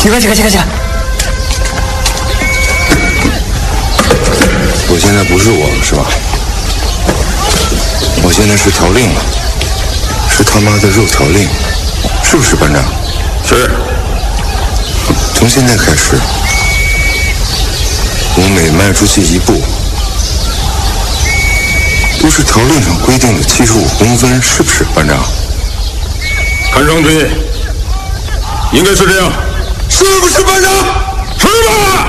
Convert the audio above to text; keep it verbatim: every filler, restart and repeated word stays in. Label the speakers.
Speaker 1: 起来，起来，起来，起来！
Speaker 2: 我现在不是我了，是吧？我现在是条令了，是他妈的肉条令，是不是班长？
Speaker 3: 是。
Speaker 2: 从现在开始，我每迈出去一步，都是条令上规定的七十五公分，是不是班长？
Speaker 3: 看上去应该是这样，
Speaker 2: 是不是班长？
Speaker 3: 是吧？